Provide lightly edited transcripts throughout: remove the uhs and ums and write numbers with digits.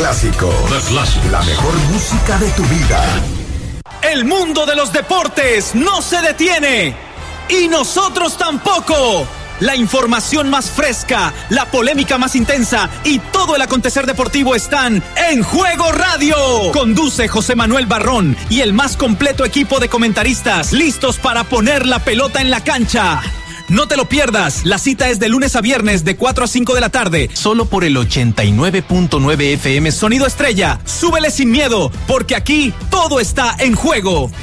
Clásico. La mejor música de tu vida. El mundo de los deportes no se detiene. Y nosotros tampoco. La información más fresca, la polémica más intensa y todo el acontecer deportivo están en Juego Radio. Conduce José Manuel Barrón y el más completo equipo de comentaristas listos para poner la pelota en la cancha. No te lo pierdas, la cita es de lunes a viernes de 4 a 5 de la tarde, solo por el 89.9 FM Sonido Estrella. Súbele sin miedo, porque aquí todo está en juego.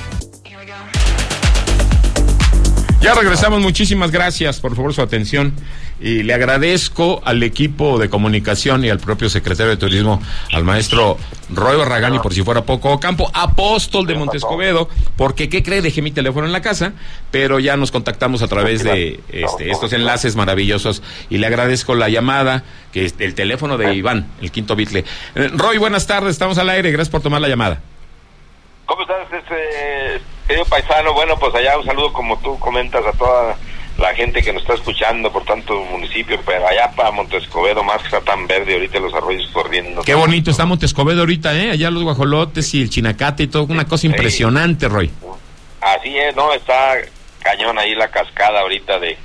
Ya regresamos, muchísimas gracias por favor su atención y le agradezco al equipo de comunicación y al propio secretario de Turismo, al maestro Roy Barragán y por si fuera poco Ocampo, apóstol de Montescobedo, porque ¿qué cree? Dejé mi teléfono en la casa, pero ya nos contactamos a través de estos enlaces maravillosos y le agradezco la llamada, que es el teléfono de Iván, el quinto Beatle. Roy, buenas tardes, estamos al aire, gracias por tomar la llamada. ¿Cómo estás, querido paisano? Bueno, pues allá un saludo, como tú comentas, a toda la gente que nos está escuchando por tanto municipio, pero allá para Montescobedo, más que está tan verde ahorita, los arroyos corriendo. Qué bonito está Montescobedo ahorita, allá los guajolotes y el chinacate y todo, una cosa impresionante, Roy. Así es, no, está cañón ahí la cascada ahorita de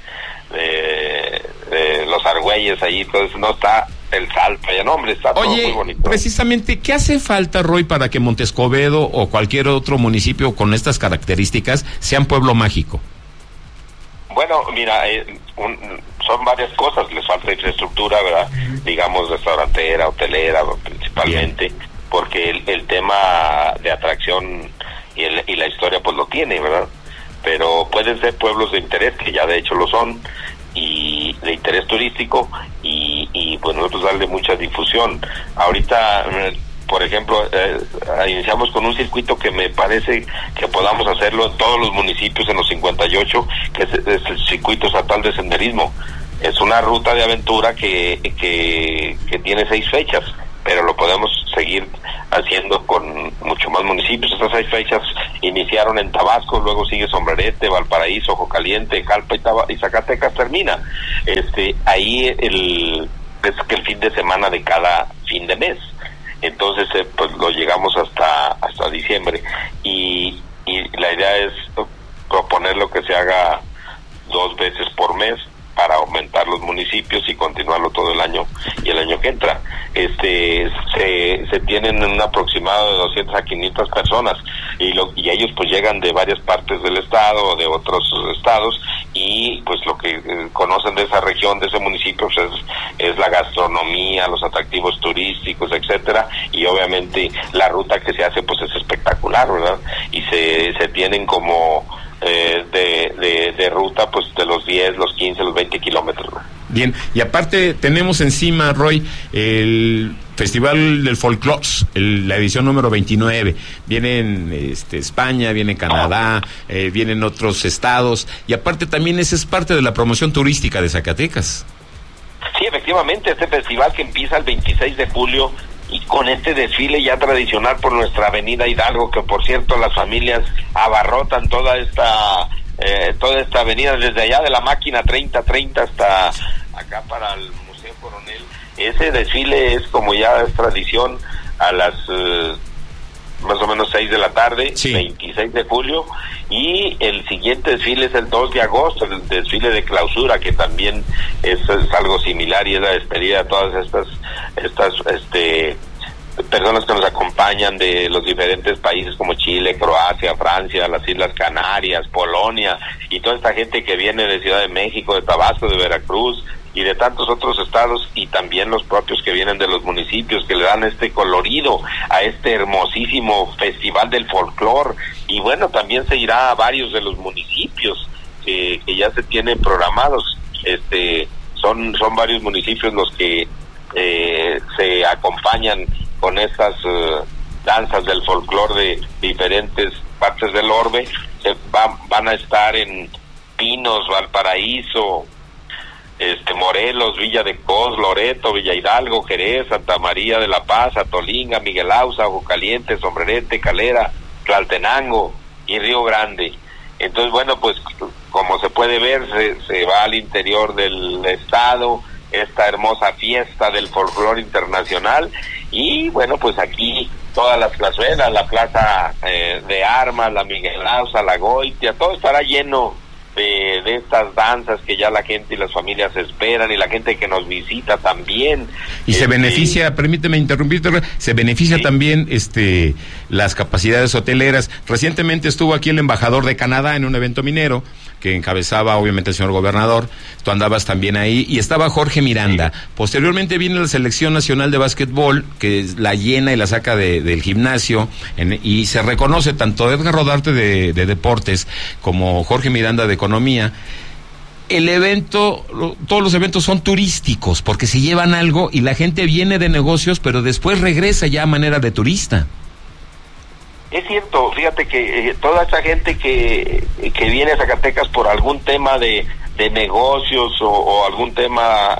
los argüeyes ahí, entonces no está el Salto, ya no, hombre, está todo muy bonito. Precisamente, ¿qué hace falta, Roy, para que Montescobedo o cualquier otro municipio con estas características sea un pueblo mágico? Bueno, mira, son varias cosas, les falta infraestructura, ¿verdad? Digamos, restaurantera, hotelera, principalmente, bien, porque el tema de atracción y la historia, pues lo tiene, ¿verdad? Pero pueden ser pueblos de interés, que ya de hecho lo son, y de interés turístico, y pues nosotros darle mucha difusión. Ahorita, por ejemplo, iniciamos con un circuito que me parece que podamos hacerlo en todos los municipios, en los 58, que es el circuito estatal de senderismo. Es una ruta de aventura que tiene 6 fechas, pero lo podemos seguir haciendo con mucho más municipios. Estas 6 fechas iniciaron en Tabasco, luego sigue Sombrerete, Valparaíso, Ojo Caliente, Jalpa y Zacatecas termina. Ahí es que el fin de semana de cada fin de mes. Entonces pues lo llegamos hasta diciembre y la idea es proponerlo que se haga 2 veces por mes para aumentar los municipios y continuarlo todo el año y el año que entra. Se tienen un aproximado de 200 a 500 personas y ellos pues llegan de varias partes del estado o de otros estados y pues lo que conocen de esa región, de ese municipio, pues es la gastronomía, los atractivos turísticos, etcétera, y obviamente la ruta que se hace pues es espectacular, ¿verdad? Y se tienen como de ruta pues de los 10, los 15, los 20 kilómetros. Bien, y aparte tenemos encima, Roy, el Festival del Folclore, la edición número 29. Vienen España, viene Canadá, vienen otros estados, y aparte también esa es parte de la promoción turística de Zacatecas. Sí, efectivamente, este festival que empieza el 26 de julio y con este desfile ya tradicional por nuestra avenida Hidalgo, que por cierto las familias abarrotan toda esta avenida, desde allá de la máquina 3030 hasta acá para el Museo Coronel. Ese desfile es, como ya es tradición, a las más o menos 6 de la tarde, sí. 26 de julio, y el siguiente desfile es el 2 de agosto, el desfile de clausura, que también es algo similar y es la despedida de todas estas personas que nos acompañan de los diferentes países como Chile, Croacia, Francia, las Islas Canarias, Polonia, y toda esta gente que viene de Ciudad de México, de Tabasco, de Veracruz y de tantos otros estados, y también los propios que vienen de los municipios, que le dan este colorido a este hermosísimo festival del folclor. Y bueno, también se irá a varios de los municipios que ya se tienen programados. Son varios municipios los que se acompañan con estas danzas del folclor de diferentes partes del orbe. Van a estar en Pinos, Valparaíso, Morelos, Villa de Cos, Loreto, Villa Hidalgo, Jerez, Santa María de la Paz, Atolinga, Miguel Ausa, Ojo Caliente, Sombrerete, Calera, Tlaltenango y Río Grande. Entonces, bueno, pues como se puede ver, se va al interior del estado, esta hermosa fiesta del folclore internacional. Y bueno, pues aquí todas las plazuelas, la Plaza de Armas, la Miguel Auza, la Goitia, todo estará lleno de estas danzas que ya la gente y las familias esperan, y la gente que nos visita también. Y se beneficia, permíteme interrumpirte, se beneficia también las capacidades hoteleras. Recientemente estuvo aquí el embajador de Canadá en un evento minero que encabezaba obviamente el señor gobernador. Tú andabas también ahí, y estaba Jorge Miranda. Posteriormente viene la Selección Nacional de Básquetbol, que la llena y la saca del gimnasio, y se reconoce tanto Edgar Rodarte de Deportes como Jorge Miranda de Economía. El evento, todos los eventos son turísticos, porque se llevan algo y la gente viene de negocios, pero después regresa ya a manera de turista. Es cierto, fíjate que toda esa gente que viene a Zacatecas por algún tema de negocios o algún tema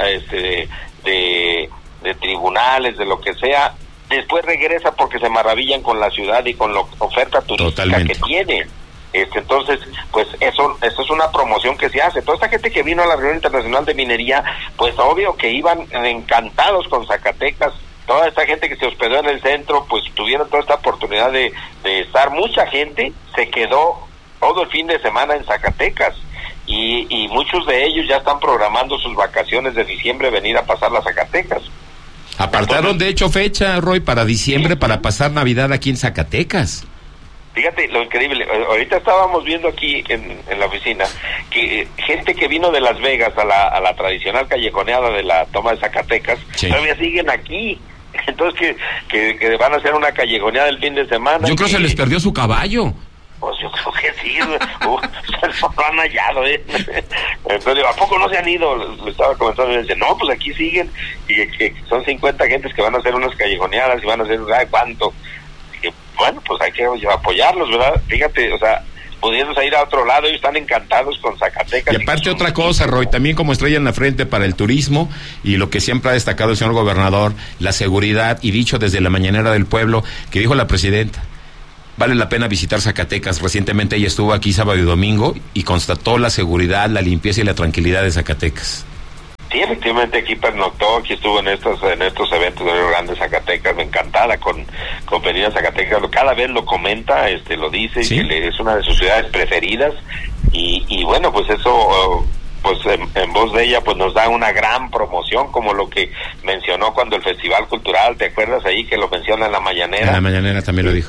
de tribunales, de lo que sea, después regresa porque se maravillan con la ciudad y con la oferta turística que tiene. Entonces, pues eso es una promoción que se hace. Toda esta gente que vino a la Reunión Internacional de Minería, pues obvio que iban encantados con Zacatecas. Toda esta gente que se hospedó en el centro, pues tuvieron toda esta oportunidad de estar. Mucha gente se quedó todo el fin de semana en Zacatecas, y muchos de ellos ya están programando sus vacaciones de diciembre, venir a pasar las Zacatecas. Apartaron de hecho fecha, Roy, para diciembre, para pasar Navidad aquí en Zacatecas. Fíjate lo increíble, ahorita estábamos viendo aquí en la oficina que gente que vino de Las Vegas a la tradicional callejoneada de la toma de Zacatecas, todavía siguen aquí. Entonces que van a hacer una callejoneada el fin de semana. Yo creo que se les perdió su caballo. Pues yo creo que sí, se lo han hallado, Entonces, ¿a poco no se han ido? Le estaba comentando y me dice, no, pues aquí siguen, y que son 50 gentes que van a hacer unas callejoneadas y van a hacer, ¿sabes cuánto? Y que, bueno, pues hay que apoyarlos, ¿verdad? Fíjate, o sea, pudiéndose ir a otro lado, ellos están encantados con Zacatecas. Y aparte otra cosa, Roy, también como estrella en la frente para el turismo, y lo que siempre ha destacado el señor gobernador, la seguridad, y dicho desde la mañanera del pueblo, que dijo la presidenta, vale la pena visitar Zacatecas. Recientemente ella estuvo aquí sábado y domingo y constató la seguridad, la limpieza y la tranquilidad de Zacatecas. Sí, efectivamente aquí pernoctó, aquí estuvo en estos eventos de Río Grande, Zacatecas, encantada con venir a Zacatecas, cada vez lo comenta, lo dice, ¿sí? Que es una de sus ciudades preferidas, y bueno, pues eso, pues en voz de ella, pues nos da una gran promoción, como lo que mencionó cuando el Festival Cultural, ¿te acuerdas ahí que lo menciona en la mañanera? En la mañanera también lo dijo.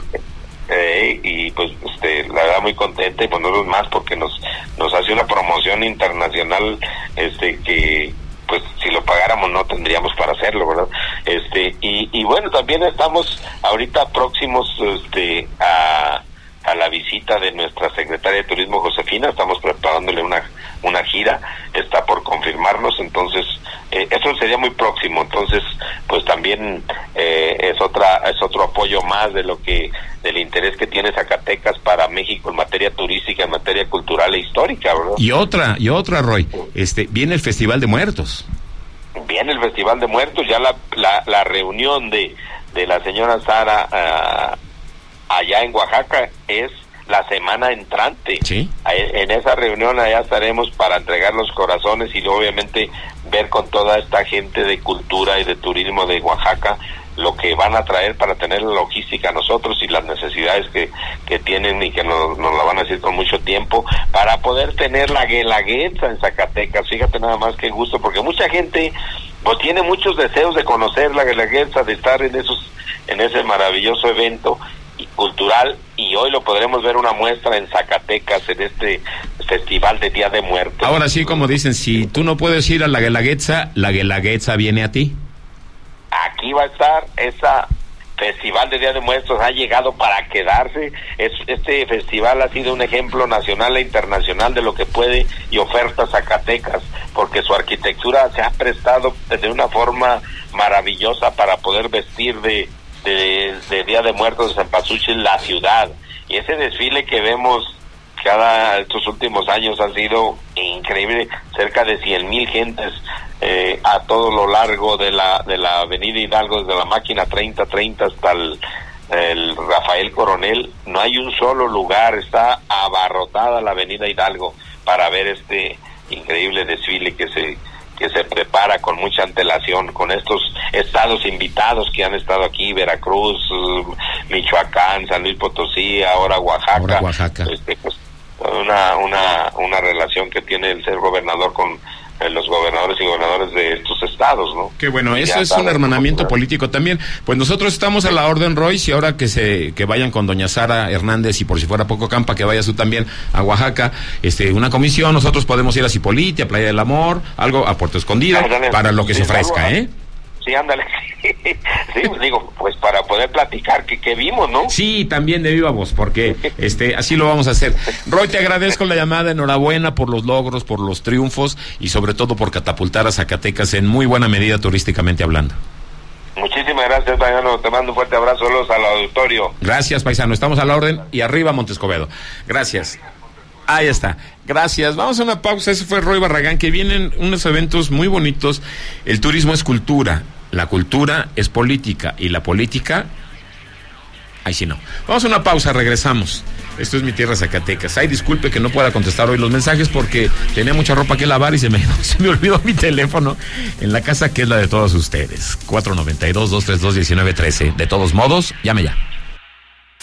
Y pues la verdad muy contenta, y pues nosotros más porque nos hace una promoción internacional que pues si lo pagáramos no tendríamos para hacerlo, ¿verdad? Y bueno, también estamos ahorita próximos a la visita de nuestra secretaria de Turismo, Josefina. Estamos preparándole una gira, está por confirmarnos, entonces eso sería muy próximo. Entonces pues también es otro apoyo más del interés que tiene Zacatecas para México en materia turística, en materia cultural e histórica, ¿verdad? Y otra, Roy, viene el Festival de Muertos. Viene el Festival de Muertos, ya la reunión de la señora Sara allá en Oaxaca es la semana entrante. ¿Sí? En esa reunión allá estaremos para entregar los corazones y obviamente ver con toda esta gente de cultura y de turismo de Oaxaca lo que van a traer para tener la logística a nosotros y las necesidades que tienen, y que nos la van a decir con mucho tiempo, para poder tener la Guelaguetza en Zacatecas. Fíjate nada más qué gusto, porque mucha gente pues tiene muchos deseos de conocer la Guelaguetza, de estar en ese maravilloso evento cultural, y hoy lo podremos ver una muestra en Zacatecas en este festival de Día de Muertos. Ahora sí, como dicen, si tú no puedes ir a la Guelaguetza viene a ti. Aquí va a estar esa Festival de Día de Muertos, ha llegado para quedarse. Este festival ha sido un ejemplo nacional e internacional de lo que puede y oferta Zacatecas, porque su arquitectura se ha prestado de una forma maravillosa para poder vestir de Día de Muertos de Cempasúchil la ciudad. Y ese desfile que vemos estos últimos años ha sido increíble, cerca de 100,000 gentes a todo lo largo de la avenida Hidalgo, desde la máquina 3030 hasta el Rafael Coronel. No hay un solo lugar, está abarrotada la avenida Hidalgo para ver este increíble desfile que que se prepara con mucha antelación con estos estados invitados que han estado aquí, Veracruz, Michoacán, San Luis Potosí, ahora Oaxaca. Pues, una relación que tiene el ser gobernador con los gobernadores y gobernadores de estos estados, ¿no? Qué bueno, eso es un hermanamiento político también. Pues nosotros estamos a la orden, Royce, y ahora que vayan con doña Sara Hernández y por si fuera poco Campa, que vayas tú también a Oaxaca, una comisión, nosotros podemos ir a Cipolite, a Playa del Amor, algo a Puerto Escondido, para lo que se ofrezca, ¿eh? Sí, ándale. Sí, pues digo, pues para poder platicar que vimos, ¿no? Sí, también de viva voz, porque así lo vamos a hacer. Roy, te agradezco la llamada, enhorabuena por los logros, por los triunfos y sobre todo por catapultar a Zacatecas en muy buena medida turísticamente hablando. Muchísimas gracias, paisano, te mando un fuerte abrazo, saludos al auditorio. Gracias, paisano, estamos a la orden y arriba Montescobedo. Gracias. Ahí está, gracias. Vamos a una pausa. Ese fue Roy Barragán, que vienen unos eventos muy bonitos. El turismo es cultura, la cultura es política y la política, ahí sí no. Vamos a una pausa, regresamos. Esto es Mi Tierra Zacatecas. Ay, disculpe que no pueda contestar hoy los mensajes porque tenía mucha ropa que lavar y se me olvidó mi teléfono en la casa, que es la de todos ustedes. 492-232-1913. De todos modos, llame ya.